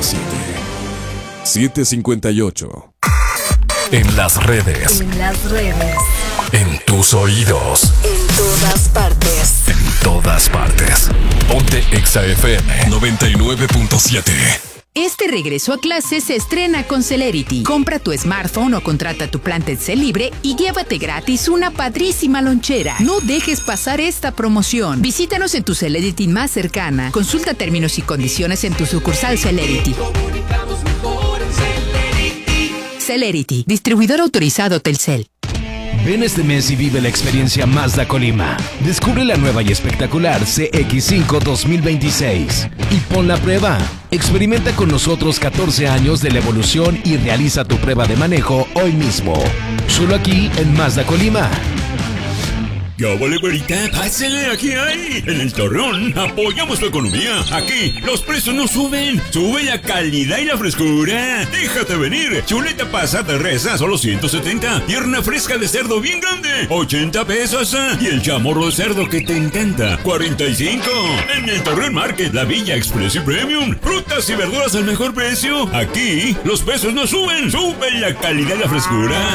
758. En las redes. En las redes. En tus oídos. En todas partes. En todas partes. Ponte Exa FM 99.7. Este regreso a clases se estrena con Celerity. Compra tu smartphone o contrata tu plan Telcel libre y llévate gratis una padrísima lonchera. No dejes pasar esta promoción. Visítanos en tu Celerity más cercana. Consulta términos y condiciones en tu sucursal Celerity. Celerity, distribuidor autorizado Telcel. Ven este mes y vive la experiencia Mazda Colima. Descubre la nueva y espectacular CX-5 2026 y pon la prueba. Experimenta con nosotros 14 años de la evolución y realiza tu prueba de manejo hoy mismo. Solo aquí en Mazda Colima. Ya vale, güerita, pásale, aquí hay. En el Torreón apoyamos tu economía. Aquí los precios no suben, sube la calidad y la frescura. Déjate venir. Chuleta pasada de res a solo 170. Pierna fresca de cerdo bien grande, 80 pesos. Y el chamorro de cerdo que te encanta, 45. En el Torreón Market, la Villa Express y Premium. Frutas y verduras al mejor precio. Aquí los precios no suben, sube la calidad y la frescura.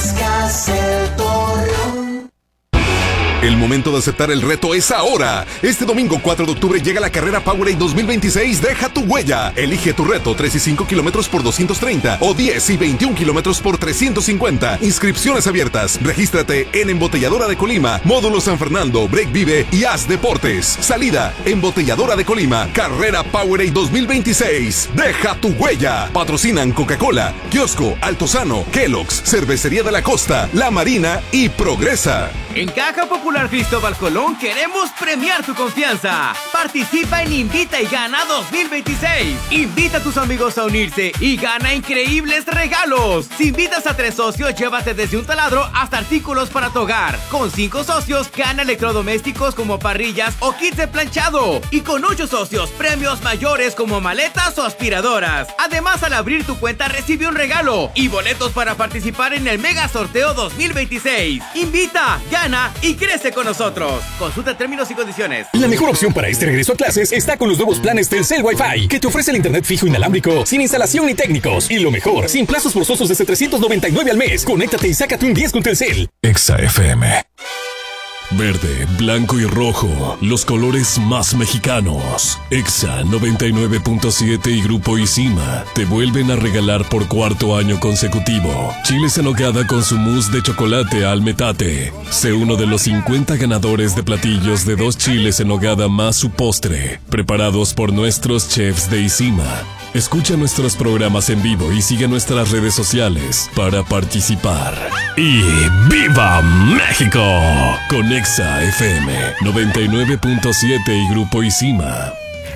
El momento de aceptar el reto es ahora. Este domingo 4 de octubre llega la carrera Powerade 2026. Deja tu huella. Elige tu reto: 3 y 5 kilómetros por 230 o 10 y 21 kilómetros por 350. Inscripciones abiertas. Regístrate en Embotelladora de Colima, Módulo San Fernando, Break Vive y Haz Deportes. Salida: Embotelladora de Colima. Carrera Powerade 2026. Deja tu huella. Patrocinan Coca-Cola, Kiosco, Altozano, Kellogg's, Cervecería de la Costa, La Marina y Progresa. En Caja Popular Cristóbal Colón queremos premiar tu confianza. Participa en Invita y Gana 2026. Invita a tus amigos a unirse y gana increíbles regalos. Si invitas a 3 socios, llévate desde un taladro hasta artículos para tu hogar. Con 5 socios, gana electrodomésticos como parrillas o kits de planchado. Y con 8 socios, premios mayores como maletas o aspiradoras. Además, al abrir tu cuenta, recibe un regalo y boletos para participar en el Mega Sorteo 2026. Invita, gana y crece con nosotros. Consulta términos y condiciones. La mejor opción para este regreso a clases está con los nuevos planes Telcel Wi-Fi, que te ofrece el internet fijo inalámbrico, sin instalación ni técnicos. Y lo mejor, sin plazos forzosos desde 399 al mes. Conéctate y sácate un 10 con Telcel. Exa FM. Verde, blanco y rojo, los colores más mexicanos. Exa 99.7 y Grupo Isima te vuelven a regalar por 4º año consecutivo chiles en nogada con su mousse de chocolate al metate. Sé uno de los 50 ganadores de platillos de 2 chiles en nogada más su postre, preparados por nuestros chefs de Isima. Escucha nuestros programas en vivo y sigue nuestras redes sociales para participar. ¡Y ¡viva México! Con Exa FM 99.7 y Grupo Isima.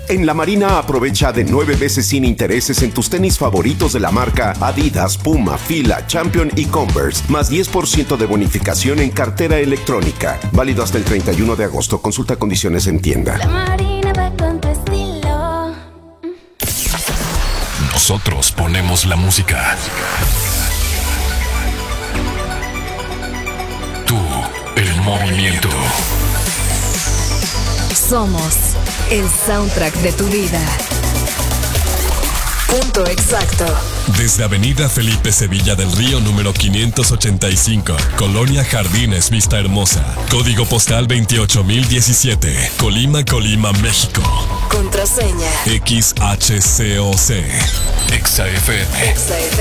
En La Marina aprovecha de 9 veces sin intereses en tus tenis favoritos de la marca Adidas, Puma, Fila, Champion y Converse, más 10% de bonificación en cartera electrónica. Válido hasta el 31 de agosto. Consulta condiciones en tienda. La Marina va con tu estilo. Nosotros ponemos la música. Tú, el movimiento. Somos el soundtrack de tu vida. Punto exacto. Desde Avenida Felipe Sevilla del Río número 585, Colonia Jardines Vista Hermosa, código postal 28017, Colima, México. Contraseña XHCOC EXA-FM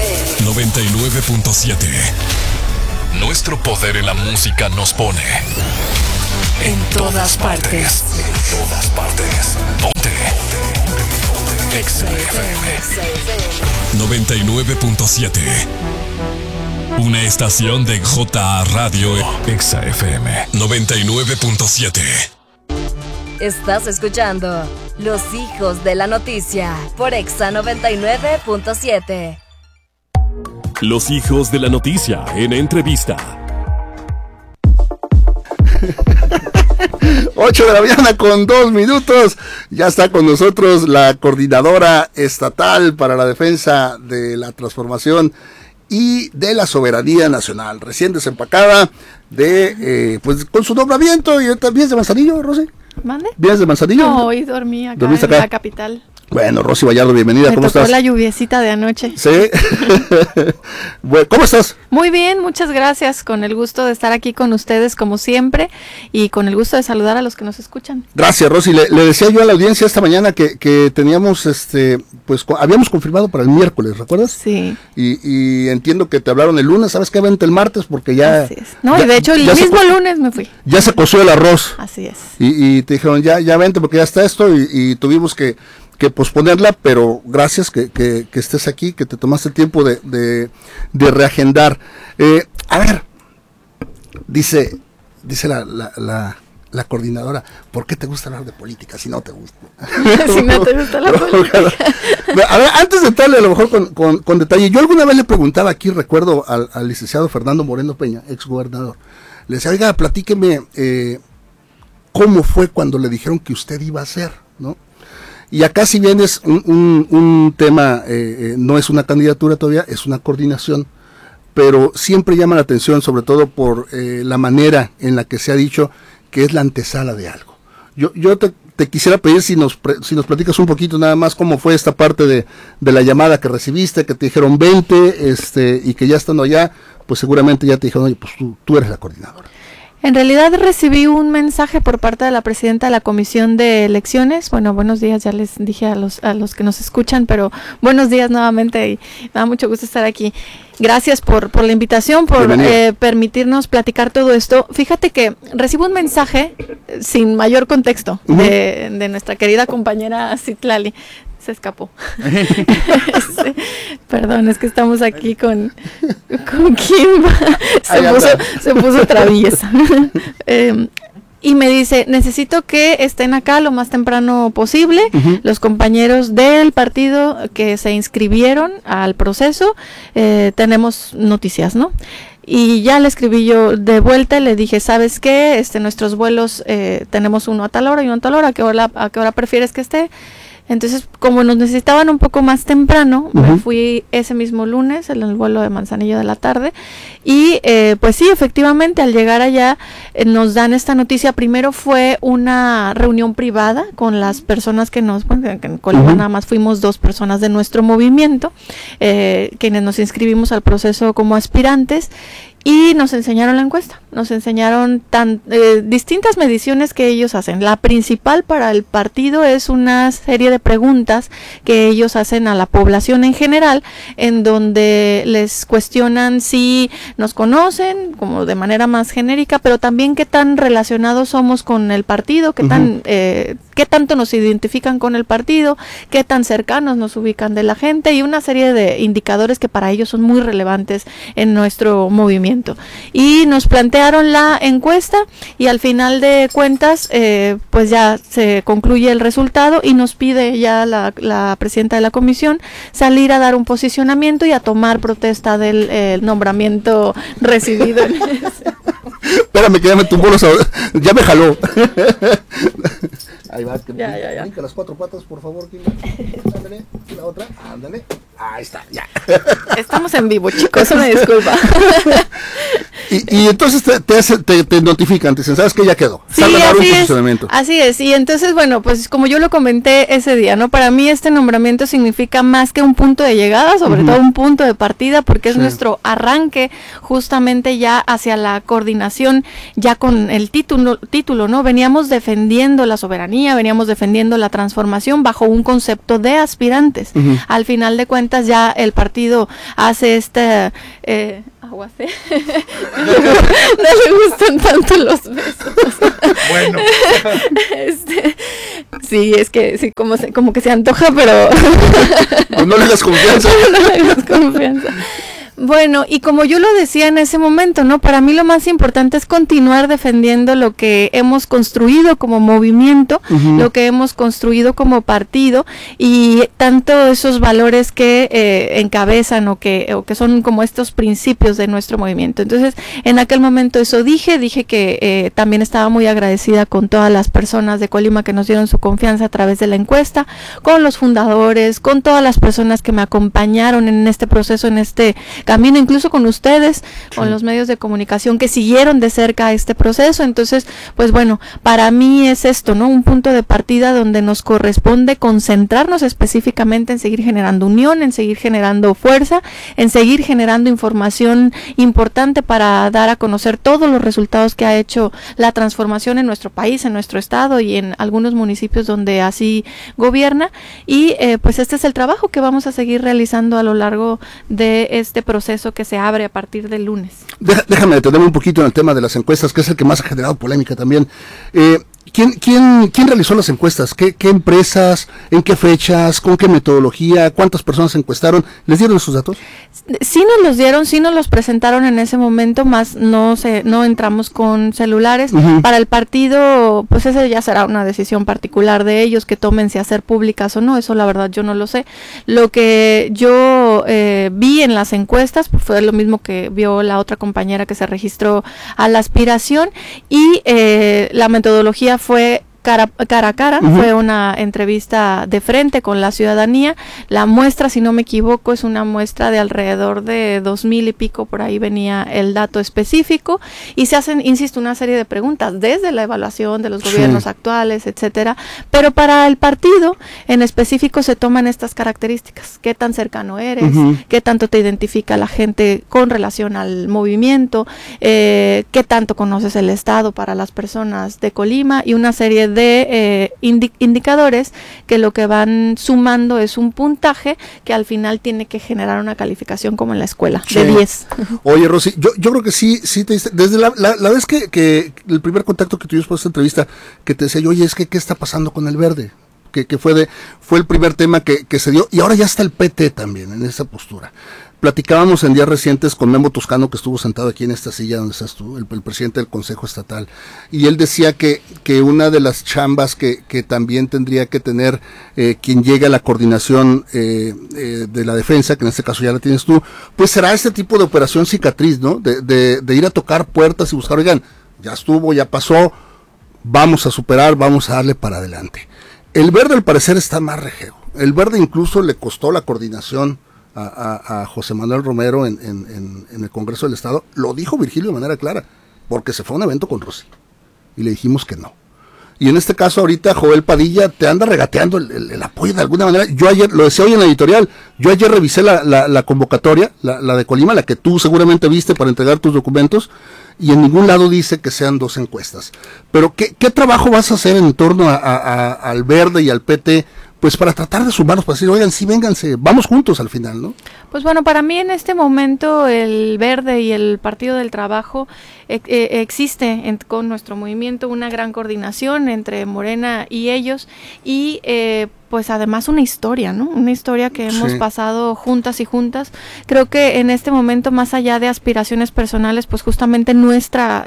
99.7. Nuestro poder en la música nos pone en todas partes. En todas partes. Ponte. EXA-FM 99.7. Una estación de JA Radio. EXA-FM 99.7. Estás escuchando Los Hijos de la Noticia por EXA 99.7. Los Hijos de la Noticia en entrevista. 8 de la mañana con 2 minutos. Ya está con nosotros la coordinadora estatal para la defensa de la transformación y de la soberanía nacional, recién desempacada de, pues con su nombramiento. Y ¿vienes de Manzanillo, Rosy? ¿Mande? ¿Vienes de Manzanillo? No, hoy dormí acá en la capital. Bueno, Rosy Vallardo, bienvenida. ¿Cómo estás? Me tocó la lluviecita de anoche. Sí. Bueno, ¿cómo estás? Muy bien, muchas gracias. Con el gusto de estar aquí con ustedes como siempre y con el gusto de saludar a los que nos escuchan. Gracias, Rosy. Le decía yo a la audiencia esta mañana que teníamos, pues habíamos confirmado para el miércoles, ¿recuerdas? Sí. Y entiendo que te hablaron el lunes. ¿Sabes qué? Vente el martes porque ya. Así es. No, ya, y de hecho el mismo lunes me fui. Ya se coció el arroz. Así es. Y te dijeron ya vente porque ya está esto y tuvimos que posponerla, pero gracias que estés aquí, que te tomaste el tiempo de reagendar. A ver, dice la coordinadora, ¿por qué te gusta hablar de política si no te gusta? Si no te gusta la política. A ver, antes de entrarle a lo mejor con detalle, yo alguna vez le preguntaba aquí, recuerdo al licenciado Fernando Moreno Peña, ex gobernador, le decía, oiga, platíqueme cómo fue cuando le dijeron que usted iba a ser, ¿no? Y acá, si bien es un tema, no es una candidatura todavía, es una coordinación, pero siempre llama la atención, sobre todo por la manera en la que se ha dicho que es la antesala de algo. Yo te quisiera pedir si nos platicas un poquito nada más cómo fue esta parte de la llamada que recibiste, que te dijeron 20, y que ya estando allá, pues seguramente ya te dijeron, oye, pues tú eres la coordinadora. En realidad recibí un mensaje por parte de la presidenta de la Comisión de Elecciones. Bueno, buenos días, ya les dije a los que nos escuchan, pero buenos días nuevamente y me da mucho gusto estar aquí. Gracias por la invitación, por permitirnos platicar todo esto. Fíjate que recibo un mensaje sin mayor contexto de nuestra querida compañera Citlali. Se escapó. Perdón, es que estamos aquí con Kim. Se puso traviesa. Y me dice, necesito que estén acá lo más temprano posible, los compañeros del partido que se inscribieron al proceso, tenemos noticias, ¿no? Y ya le escribí yo de vuelta y le dije, ¿sabes qué? Nuestros vuelos, tenemos uno a tal hora y uno a tal hora, ¿a qué hora prefieres que esté? Entonces, como nos necesitaban un poco más temprano, me fui ese mismo lunes en el vuelo de Manzanillo de la tarde y pues sí, efectivamente, al llegar allá nos dan esta noticia. Primero fue una reunión privada con las personas que en Colima nada más fuimos 2 personas de nuestro movimiento, quienes nos inscribimos al proceso como aspirantes. Y nos enseñaron la encuesta, nos enseñaron distintas mediciones que ellos hacen. La principal para el partido es una serie de preguntas que ellos hacen a la población en general, en donde les cuestionan si nos conocen, como de manera más genérica, pero también qué tan relacionados somos con el partido, qué tan qué tanto nos identifican con el partido, qué tan cercanos nos ubican de la gente y una serie de indicadores que para ellos son muy relevantes en nuestro movimiento. Y nos plantearon la encuesta y al final de cuentas pues ya se concluye el resultado y nos pide ya la presidenta de la comisión salir a dar un posicionamiento y a tomar protesta del nombramiento recibido en ese. Espérame que ya me tumbó ya me jaló. Ahí va, que ya. brinca las 4 patas, por favor. Ándale, la otra, ándale. Ahí está, ya. Estamos en vivo, chicos, una disculpa. Y entonces te notifican, te dicen, ¿sabes qué? Ya quedó. Sí, así es. Y entonces, bueno, pues como yo lo comenté ese día, ¿no? Para mí este nombramiento significa más que un punto de llegada, sobre todo un punto de partida, porque es nuestro arranque justamente ya hacia la coordinación, ya con el título, ¿no? Veníamos defendiendo la soberanía, veníamos defendiendo la transformación bajo un concepto de aspirantes. Al final de cuentas ya el partido hace aguacé. No le gustan tanto los besos. Bueno. Sí, es que sí, como que se antoja, pero pues no le das confianza. No le das confianza. Bueno, y como yo lo decía en ese momento, ¿no? Para mí lo más importante es continuar defendiendo lo que hemos construido como movimiento, lo que hemos construido como partido y tanto esos valores que encabezan o que son como estos principios de nuestro movimiento. Entonces, en aquel momento eso dije que también estaba muy agradecida con todas las personas de Colima que nos dieron su confianza a través de la encuesta, con los fundadores, con todas las personas que me acompañaron en este proceso, en este camino, incluso con ustedes, con los medios de comunicación que siguieron de cerca este proceso. Entonces, pues bueno, para mí es esto, ¿no? Un punto de partida donde nos corresponde concentrarnos específicamente en seguir generando unión, en seguir generando fuerza, en seguir generando información importante para dar a conocer todos los resultados que ha hecho la transformación en nuestro país, en nuestro estado y en algunos municipios donde así gobierna. Y pues este es el trabajo que vamos a seguir realizando a lo largo de este proceso que se abre a partir del lunes. Déjame detenerme un poquito en el tema de las encuestas, que es el que más ha generado polémica también. ¿Quién realizó las encuestas? ¿Qué empresas? ¿En qué fechas? ¿Con qué metodología? ¿Cuántas personas encuestaron? ¿Les dieron esos datos? Sí nos los dieron, sí nos los presentaron en ese momento, más no entramos con celulares. Para el partido, pues esa ya será una decisión particular de ellos, que tomen si hacer públicas o no, eso la verdad yo no lo sé. Lo que yo vi en las encuestas pues, fue lo mismo que vio la otra compañera que se registró a la aspiración y la metodología fue cara a cara, fue una entrevista de frente con la ciudadanía. La muestra, si no me equivoco, es una muestra de alrededor de 2,000 y pico, por ahí venía el dato específico, y se hacen, insisto, una serie de preguntas desde la evaluación de los gobiernos actuales, etcétera, pero para el partido en específico se toman estas características: qué tan cercano eres, qué tanto te identifica la gente con relación al movimiento, qué tanto conoces el estado para las personas de Colima, y una serie de indicadores que lo que van sumando es un puntaje que al final tiene que generar una calificación como en la escuela, de 10. Oye, Rosy, yo creo que sí te diste, desde la vez que el primer contacto que tuvimos por esta entrevista, que te decía yo, oye, es que ¿qué está pasando con el verde? Que fue el primer tema que se dio, y ahora ya está el PT también en esa postura. Platicábamos en días recientes con Memo Toscano, que estuvo sentado aquí en esta silla donde estás tú, el presidente del Consejo Estatal, y él decía que una de las chambas que también tendría que tener quien llegue a la coordinación de la defensa, que en este caso ya la tienes tú, pues será este tipo de operación cicatriz, ¿no? De ir a tocar puertas y buscar, oigan, ya estuvo, ya pasó, vamos a superar, vamos a darle para adelante. El verde al parecer está más rejego. El verde incluso le costó la coordinación a José Manuel Romero en el Congreso del Estado. Lo dijo Virgilio de manera clara, porque se fue a un evento con Rosy y le dijimos que no. Y en este caso ahorita Joel Padilla te anda regateando el apoyo de alguna manera. Yo ayer, lo decía hoy en la editorial, yo ayer revisé la convocatoria, la de Colima, la que tú seguramente viste para entregar tus documentos, y en ningún lado dice que sean 2 encuestas. Pero ¿qué trabajo vas a hacer en torno al Verde y al PT pues para tratar de sumarnos, para decir, oigan, sí, vénganse, vamos juntos al final, ¿no? Pues bueno, para mí en este momento el Verde y el Partido del Trabajo existe con nuestro movimiento una gran coordinación entre Morena y ellos y pues además una historia, ¿no? Una historia que hemos pasado juntas y juntas. Creo que en este momento, más allá de aspiraciones personales, pues justamente nuestra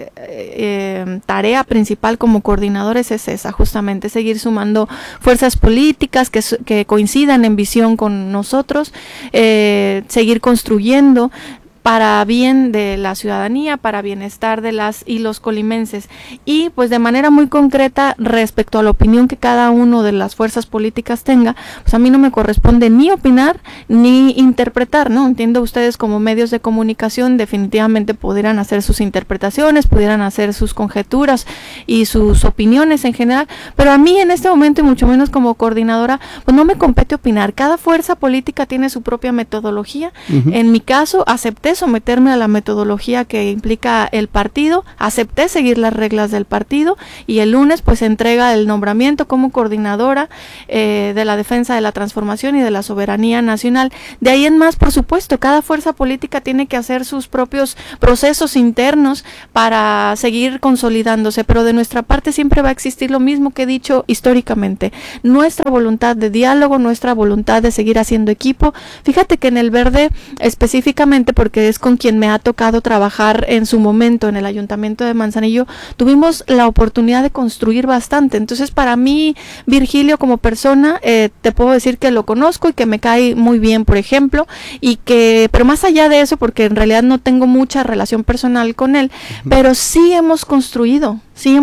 tarea principal como coordinadores es esa, justamente seguir sumando fuerzas políticas que coincidan en visión con nosotros, seguir construyendo para bien de la ciudadanía, para bienestar de las y los colimenses. Y pues de manera muy concreta respecto a la opinión que cada uno de las fuerzas políticas tenga, pues a mí no me corresponde ni opinar ni interpretar, ¿no? Entiendo ustedes como medios de comunicación definitivamente pudieran hacer sus interpretaciones, pudieran hacer sus conjeturas y sus opiniones en general, pero a mí en este momento y mucho menos como coordinadora, pues no me compete opinar. Cada fuerza política tiene su propia metodología. En mi caso, acepté someterme a la metodología que implica el partido, acepté seguir las reglas del partido y el lunes pues se entrega el nombramiento como coordinadora de la defensa de la transformación y de la soberanía nacional. De ahí en más, por supuesto, cada fuerza política tiene que hacer sus propios procesos internos para seguir consolidándose, pero de nuestra parte siempre va a existir lo mismo que he dicho históricamente, nuestra voluntad de diálogo, nuestra voluntad de seguir haciendo equipo. Fíjate que en el Verde específicamente, porque es con quien me ha tocado trabajar en su momento en el Ayuntamiento de Manzanillo, tuvimos la oportunidad de construir bastante. Entonces, para mí, Virgilio como persona, te puedo decir que lo conozco y que me cae muy bien, por ejemplo, y que, pero más allá de eso, porque en realidad no tengo mucha relación personal con él, pero sí hemos construido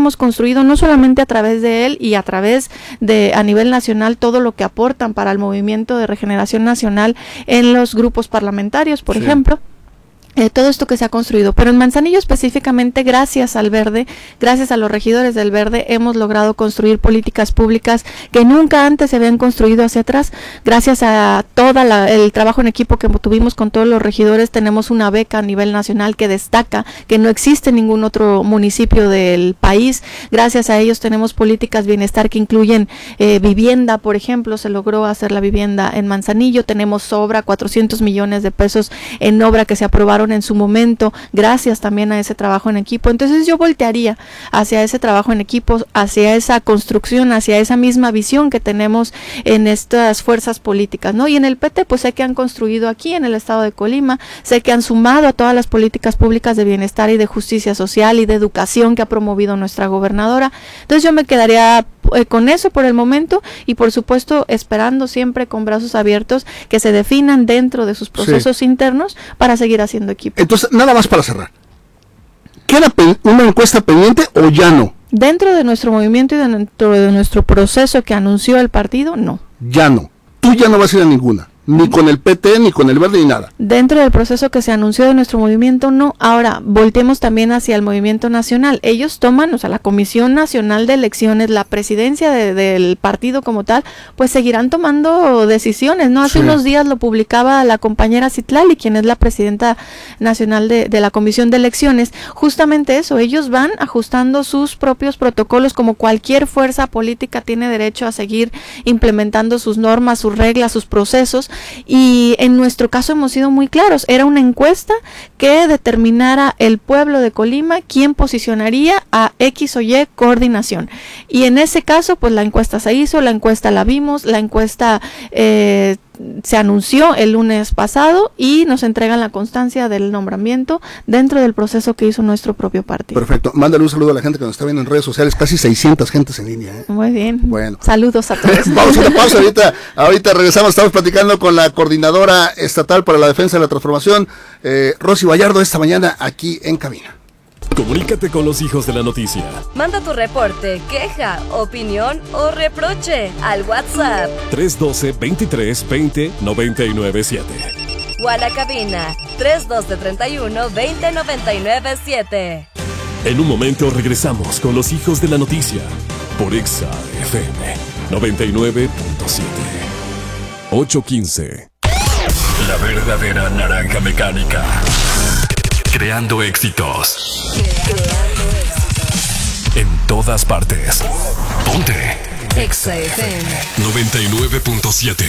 no solamente a través de él y a través de a nivel nacional todo lo que aportan para el movimiento de regeneración nacional en los grupos parlamentarios, por ejemplo. Todo esto que se ha construido, pero en Manzanillo específicamente, gracias al Verde, gracias a los regidores del Verde, hemos logrado construir políticas públicas que nunca antes se habían construido hacia atrás. Gracias a todo el trabajo en equipo que tuvimos con todos los regidores, tenemos una beca a nivel nacional que destaca, que no existe en ningún otro municipio del país. Gracias a ellos tenemos políticas bienestar que incluyen vivienda, por ejemplo, se logró hacer la vivienda en Manzanillo. Tenemos obra, 400 millones de pesos en obra que se aprobaron en su momento, gracias también a ese trabajo en equipo. Entonces yo voltearía hacia ese trabajo en equipo, hacia esa construcción, hacia esa misma visión que tenemos en estas fuerzas políticas, ¿no? Y en el PT, pues sé que han construido aquí en el estado de Colima, sé que han sumado a todas las políticas públicas de bienestar y de justicia social y de educación que ha promovido nuestra gobernadora. Entonces yo me quedaría con eso por el momento y por supuesto esperando siempre con brazos abiertos que se definan dentro de sus procesos internos para seguir haciendo equipo. Entonces, nada más para cerrar. ¿Queda una encuesta pendiente o ya no? Dentro de nuestro movimiento y dentro de nuestro proceso que anunció el partido, no. Ya no. Tú ya no vas a ir a ninguna. Ni con el PT, ni con el Verde, ni nada. Dentro del proceso que se anunció de nuestro movimiento, no. Ahora, volteemos también hacia el movimiento nacional. Ellos toman, o sea, la Comisión Nacional de Elecciones, la presidencia del partido como tal, pues seguirán tomando decisiones, ¿no? Hace unos días lo publicaba la compañera Citlali, quien es la presidenta nacional de la Comisión de Elecciones. Justamente eso, ellos van ajustando sus propios protocolos, como cualquier fuerza política tiene derecho a seguir implementando sus normas, sus reglas, sus procesos. Y en nuestro caso hemos sido muy claros, era una encuesta que determinara el pueblo de Colima quién posicionaría a X o Y coordinación. Y en ese caso, pues la encuesta se hizo, la encuesta la vimos, la encuesta se anunció el lunes pasado y nos entregan la constancia del nombramiento dentro del proceso que hizo nuestro propio partido. Perfecto. Mándale un saludo a la gente que nos está viendo en redes sociales, casi 600 gentes en línea. Muy bien. Bueno. Saludos a todos. Vamos a una pausa ahorita regresamos, estamos platicando con la coordinadora estatal para la defensa de la transformación, Rosy Vallardo, esta mañana aquí en cabina. Comunícate con los hijos de la noticia. Manda tu reporte, queja, opinión o reproche al WhatsApp 312-23-20-997. o a la cabina 312-31-20-997. En un momento regresamos con los hijos de la noticia por Exa FM 99.7. 8:15. La verdadera naranja mecánica. Creando éxitos. En todas partes. Ponte. Exa FM 99.7.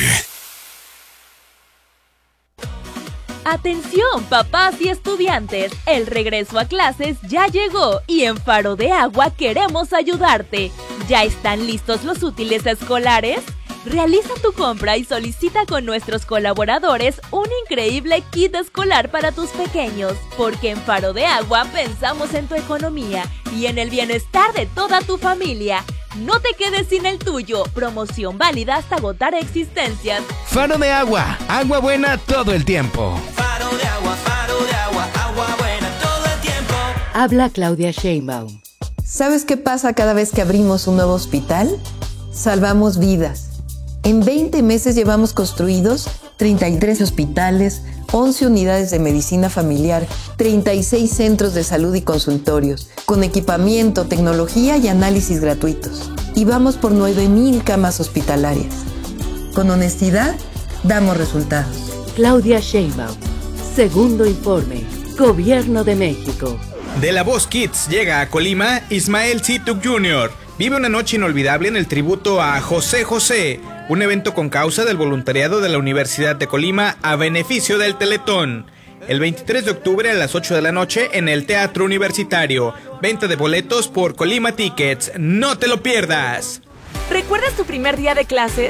Atención, papás y estudiantes, el regreso a clases ya llegó y en Faro de Agua queremos ayudarte. ¿Ya están listos los útiles escolares? Realiza tu compra y solicita con nuestros colaboradores un increíble kit escolar para tus pequeños, porque en Faro de Agua pensamos en tu economía y en el bienestar de toda tu familia. No te quedes sin el tuyo. Promoción válida hasta agotar existencias. Faro de Agua, agua buena todo el tiempo. Faro de agua, agua buena todo el tiempo. Habla Claudia Sheinbaum. ¿Sabes qué pasa cada vez que abrimos un nuevo hospital? Salvamos vidas. En 20 meses llevamos construidos 33 hospitales, 11 unidades de medicina familiar, 36 centros de salud y consultorios, con equipamiento, tecnología y análisis gratuitos. Y vamos por 9,000 camas hospitalarias. Con honestidad, damos resultados. Claudia Sheinbaum. Segundo informe. Gobierno de México. De La Voz Kids llega a Colima Ismael Situk Jr. Vive una noche inolvidable en el tributo a José José, un evento con causa del voluntariado de la Universidad de Colima a beneficio del Teletón. El 23 de octubre a las 8 de la noche en el Teatro Universitario. Venta de boletos por Colima Tickets. ¡No te lo pierdas! ¿Recuerdas tu primer día de clases?